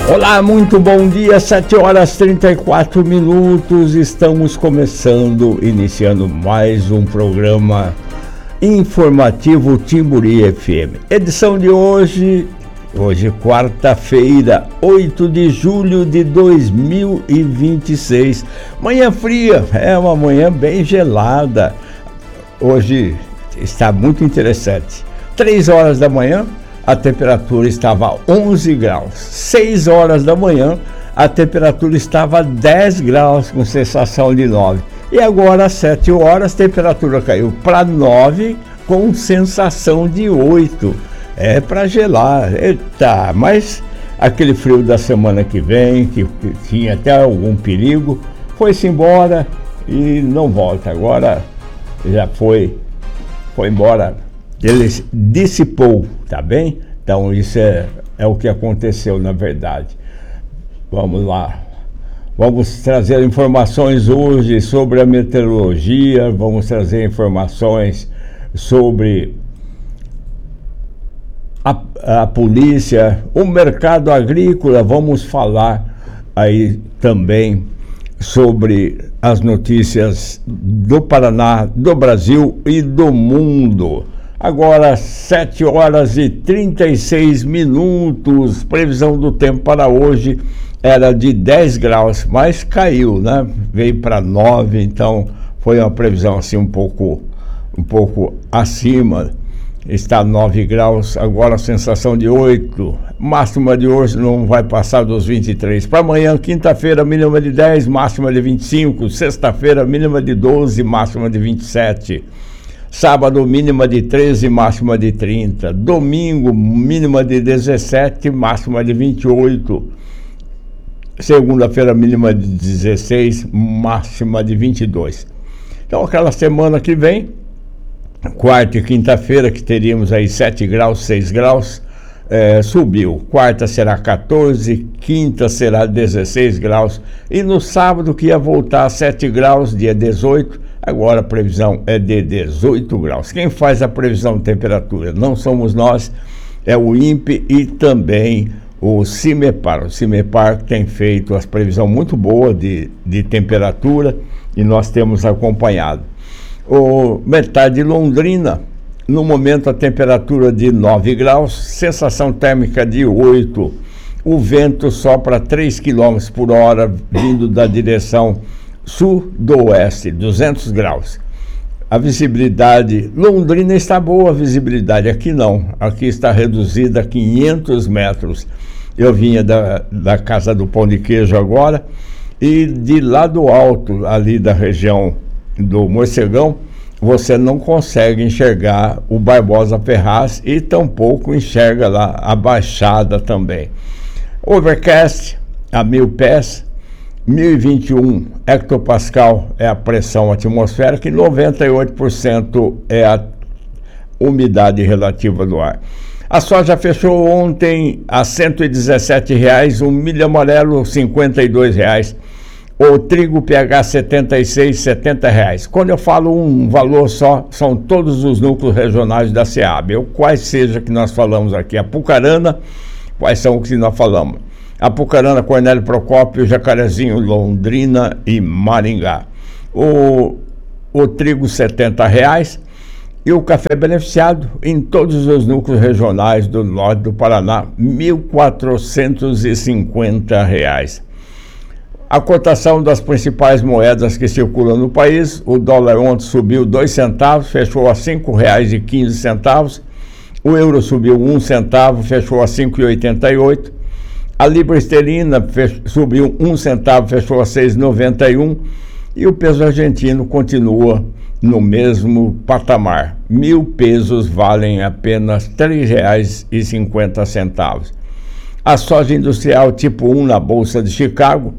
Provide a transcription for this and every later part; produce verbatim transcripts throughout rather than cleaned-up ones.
Olá, muito bom dia, sete horas e trinta e quatro minutos, estamos começando, iniciando mais um programa informativo Timburi F M. Edição de hoje, hoje quarta-feira, oito de julho de dois mil e vinte e seis. Manhã fria, é uma manhã bem gelada. Hoje está muito interessante. Três horas da manhã, a temperatura estava onze graus. seis horas da manhã, a temperatura estava dez graus, com sensação de nove. E agora, às sete horas, a temperatura caiu para nove, com sensação de oito. É para gelar. Eita, mas aquele frio da semana que vem, que, que tinha até algum perigo, foi-se embora e não volta. Agora já foi, foi embora. Ele dissipou, tá bem? Então isso é, é o que aconteceu na verdade. Vamos lá. Vamos trazer informações hoje sobre a meteorologia, vamos trazer informações sobre a, a polícia, o mercado agrícola, vamos falar aí também sobre as notícias do Paraná, do Brasil e do mundo. Agora, sete horas e trinta e seis minutos, previsão do tempo para hoje era de dez graus, mas caiu, né? Veio para nove, então foi uma previsão assim um pouco, um pouco acima, está nove graus, agora a sensação de oito, máxima de hoje não vai passar dos vinte e três. Para amanhã, quinta-feira, mínima de dez, máxima de vinte e cinco, sexta-feira, mínima de doze, máxima de vinte e sete. Sábado, mínima de treze, máxima de trinta. Domingo, mínima de dezessete, máxima de vinte e oito. Segunda-feira, mínima de dezesseis, máxima de vinte e dois. Então, aquela semana que vem, quarta e quinta-feira, que teríamos aí sete graus, seis graus, é, subiu. Quarta será quatorze, quinta será dezesseis graus. E no sábado, que ia voltar a sete graus, dia dezoito, agora a previsão é de dezoito graus. Quem faz a previsão de temperatura não somos nós, é o INPE e também o CIMEPAR. O CIMEPAR tem feito as previsões muito boas de, de temperatura e nós temos acompanhado. O metade de Londrina, no momento a temperatura de nove graus, sensação térmica de oito. O vento sopra três quilômetros por hora, vindo da direção sul-oeste, duzentos graus. A visibilidade, Londrina está boa a visibilidade, aqui não, aqui está reduzida a quinhentos metros. Eu vinha da, da Casa do Pão de Queijo agora, e de lá do alto, ali da região do Morcegão, você não consegue enxergar o Barbosa Ferraz e tampouco enxerga lá a Baixada também. Overcast a mil pés, mil e vinte e um hectopascal é a pressão atmosférica e noventa e oito por cento é a umidade relativa do ar. A soja fechou ontem a cento e dezessete reais, o milho amarelo cinquenta e dois reais, o trigo P H setenta e seis, setenta reais. Quando eu falo um valor só, são todos os núcleos regionais da SEAB, ou quais seja que nós falamos aqui. Apucarana, quais são os que nós falamos? Apucarana, Cornélio Procópio, Jacarezinho, Londrina e Maringá. O, o trigo setenta reais e o café beneficiado em todos os núcleos regionais do norte do Paraná, mil quatrocentos e cinquenta reais. A cotação das principais moedas que circulam no país, o dólar ontem subiu dois centavos, fechou a cinco reais e quinze centavos. O euro subiu um centavo, fechou a cinco reais e oitenta e oito. A libra esterlina fech... subiu um centavo, fechou a seis reais e noventa e um. E o peso argentino continua no mesmo patamar. Mil pesos valem apenas três reais e cinquenta centavos. A soja industrial tipo um na Bolsa de Chicago,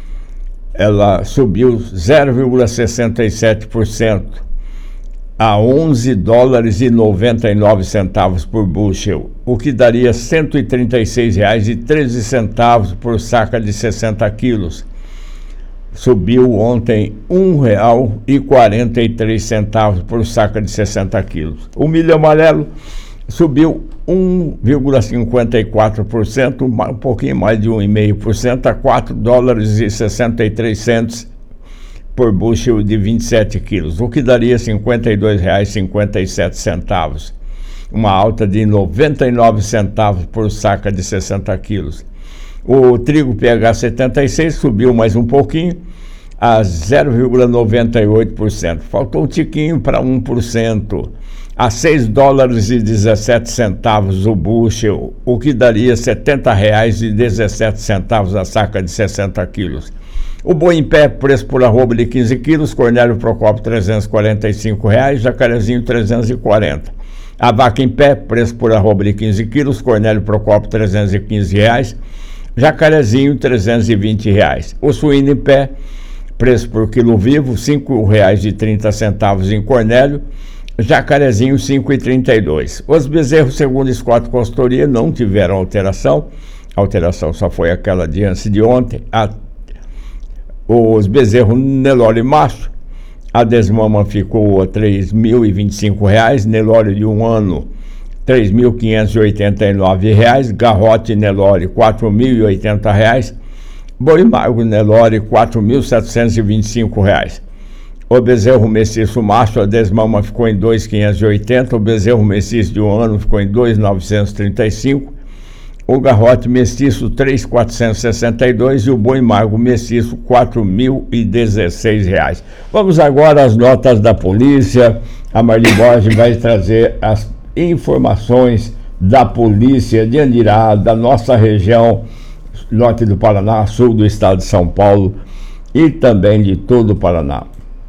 ela subiu zero vírgula sessenta e sete por cento a onze dólares e noventa e nove centavos por bushel, o que daria cento e trinta e seis reais e treze centavos por saca de sessenta quilos. Subiu ontem um real e quarenta e três centavos por saca de sessenta quilos. O milho amarelo subiu um vírgula cinquenta e quatro por cento, um pouquinho mais de um vírgula cinco por cento, a quatro dólares e sessenta e três centavos por bushel de vinte e sete quilos, o que daria cinquenta e dois reais e cinquenta e sete centavos, uma alta de noventa e nove centavos por saca de sessenta quilos. O trigo P H setenta e seis subiu mais um pouquinho, a zero vírgula noventa e oito por cento, faltou um tiquinho para um por cento, a seis dólares e dezessete centavos o bushel, o que daria setenta reais e dezessete centavos a saca de sessenta quilos. O boi em pé, preço por arroba de quinze quilos, Cornélio Procópio trezentos e quarenta e cinco reais, Jacarezinho trezentos e quarenta. A vaca em pé, preço por arroba de quinze quilos, Cornélio Procópio trezentos e quinze reais, Jacarezinho trezentos e vinte reais. O suíno em pé, preço por quilo vivo, cinco reais e trinta centavos em Cornélio, Jacarezinho cinco reais e trinta e dois. Os bezerros, segundo Scott Consultoria, não tiveram alteração. A alteração só foi aquela de antes de ontem. A, os bezerros Nelore macho, a desmama ficou a três mil e vinte e cinco reais, Nelore de um ano três mil quinhentos e oitenta e nove reais, garrote Nelore quatro mil e oitenta reais, boi magro Nelore quatro mil setecentos e vinte e cinco reais. O bezerro mestiço macho, a desmama ficou em dois mil quinhentos e oitenta, o bezerro mestiço de um ano ficou em dois mil novecentos e trinta e cinco, o garrote mestiço três mil quatrocentos e sessenta e dois e o boi magro mestiço quatro mil e dezesseis reais. Vamos agora às notas da polícia. A Marli Borges vai trazer as informações da polícia de Andirá, da nossa região norte do Paraná, sul do estado de São Paulo e também de todo o Paraná.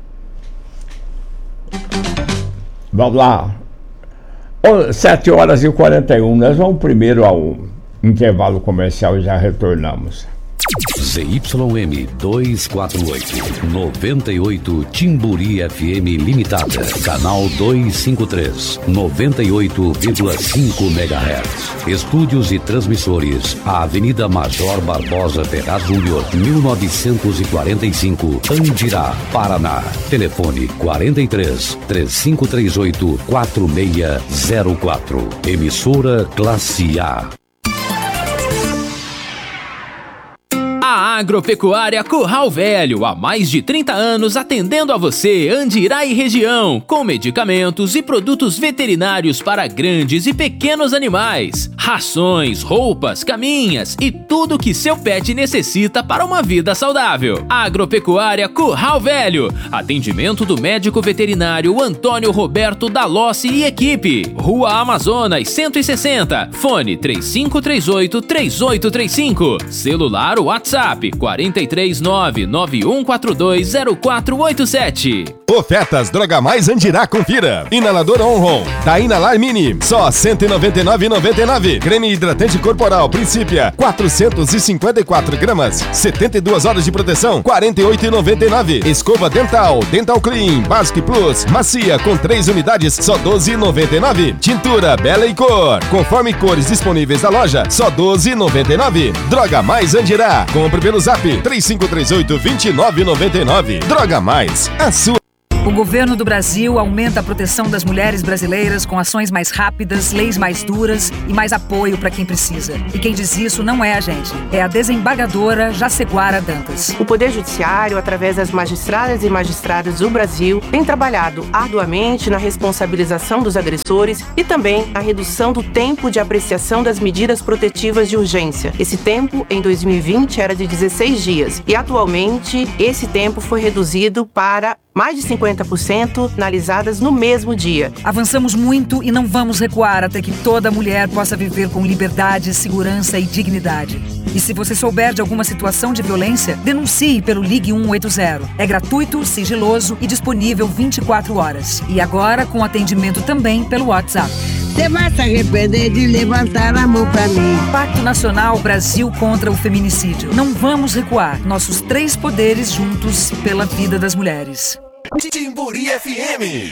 Vamos lá, sete horas e quarenta e um, nós vamos primeiro ao intervalo comercial e já retornamos. Z Y M duzentos e quarenta e oito, noventa e oito Timburi F M Limitada, canal duzentos e cinquenta e três, noventa e oito vírgula cinco megahertz. Estúdios e transmissores, a Avenida Major Barbosa Ferraz Júnior, mil novecentos e quarenta e cinco, Andirá, Paraná. Telefone quarenta e três, três cinco três oito, quatro seis zero quatro. Emissora Classe A. A Agropecuária Curral Velho, há mais de trinta anos atendendo a você, Andirá e região, com medicamentos e produtos veterinários para grandes e pequenos animais, rações, roupas, caminhas e tudo que seu pet necessita para uma vida saudável. Agropecuária Curral Velho, atendimento do médico veterinário Antônio Roberto Dalossi e equipe, Rua Amazonas cento e sessenta, fone três cinco três oito, três oito três cinco, celular WhatsApp quatro três nove, nove um quatro dois, zero quatro oito sete. Ofertas Droga Mais Andirá, confira. Inalador On-Ron da Inalar Mini, só cento e noventa e nove reais e noventa e nove centavos. Creme hidratante corporal Principia, quatrocentos e cinquenta e quatro gramas, setenta e duas horas de proteção, quarenta e oito reais e noventa e nove centavos. Escova dental Dental Clean Basic Plus macia com três unidades, só doze reais e noventa e nove centavos. Tintura Bela e Cor, conforme cores disponíveis da loja, só doze reais e noventa e nove centavos. Droga Mais Andirá, compre pelo zap três cinco três oito, dois nove nove nove. Droga Mais, a sua. O governo do Brasil aumenta a proteção das mulheres brasileiras com ações mais rápidas, leis mais duras e mais apoio para quem precisa. E quem diz isso não é a gente, é a desembargadora Jaceguara Dantas. O Poder Judiciário, através das magistradas e magistrados do Brasil, tem trabalhado arduamente na responsabilização dos agressores e também na redução do tempo de apreciação das medidas protetivas de urgência. Esse tempo, em dois mil e vinte, era de dezesseis dias e atualmente esse tempo foi reduzido para mais de cinquenta por cento analisadas no mesmo dia. Avançamos muito e não vamos recuar até que toda mulher possa viver com liberdade, segurança e dignidade. E se você souber de alguma situação de violência, denuncie pelo Ligue um oito zero. É gratuito, sigiloso e disponível vinte e quatro horas. E agora com atendimento também pelo WhatsApp. Você vai se arrepender de levantar a mão pra mim. Pacto Nacional Brasil contra o Feminicídio. Não vamos recuar. Nossos três poderes juntos pela vida das mulheres. Timburi F M.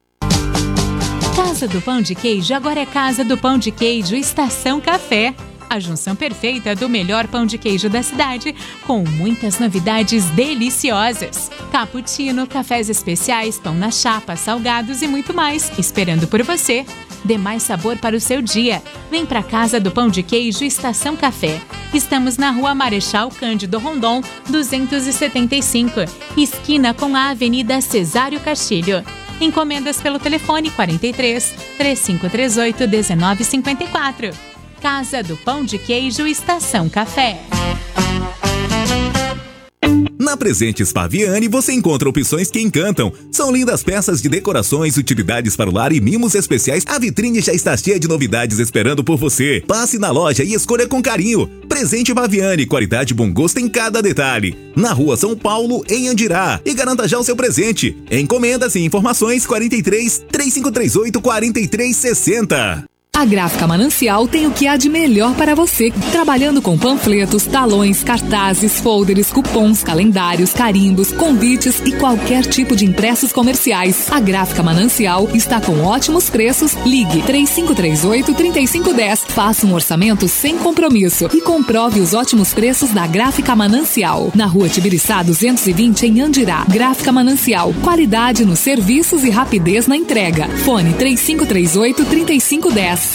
Casa do Pão de Queijo agora é Casa do Pão de Queijo Estação Café. A junção perfeita do melhor pão de queijo da cidade, com muitas novidades deliciosas. Cappuccino, cafés especiais, pão na chapa, salgados e muito mais, esperando por você. Dê mais sabor para o seu dia. Vem para Casa do Pão de Queijo Estação Café. Estamos na Rua Marechal Cândido Rondon, duzentos e setenta e cinco, esquina com a Avenida Cesário Castilho. Encomendas pelo telefone quarenta e três, três cinco três oito, um nove cinco quatro. Casa do Pão de Queijo Estação Café. Na Presentes Paviani você encontra opções que encantam. São lindas peças de decorações, utilidades para o lar e mimos especiais. A vitrine já está cheia de novidades esperando por você. Passe na loja e escolha com carinho. Presente Paviani, qualidade e bom gosto em cada detalhe. Na Rua São Paulo, em Andirá. E garanta já o seu presente. Encomendas e informações quarenta e três, três cinco três oito, quarenta e três sessenta. A Gráfica Manancial tem o que há de melhor para você, trabalhando com panfletos, talões, cartazes, folders, cupons, calendários, carimbos, convites e qualquer tipo de impressos comerciais. A Gráfica Manancial está com ótimos preços. Ligue três cinco três oito, três cinco um zero. Faça um orçamento sem compromisso e comprove os ótimos preços da Gráfica Manancial. Na Rua Tibiriçá duzentos e vinte, em Andirá. Gráfica Manancial, qualidade nos serviços e rapidez na entrega. Fone três cinco três oito, três cinco um zero.